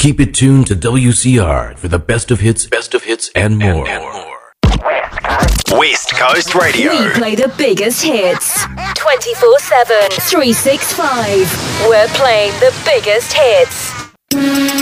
Keep it tuned to WCR for the best of hits, and more. West Coast Radio. We play the biggest hits 24/7, 365. We're playing the biggest hits.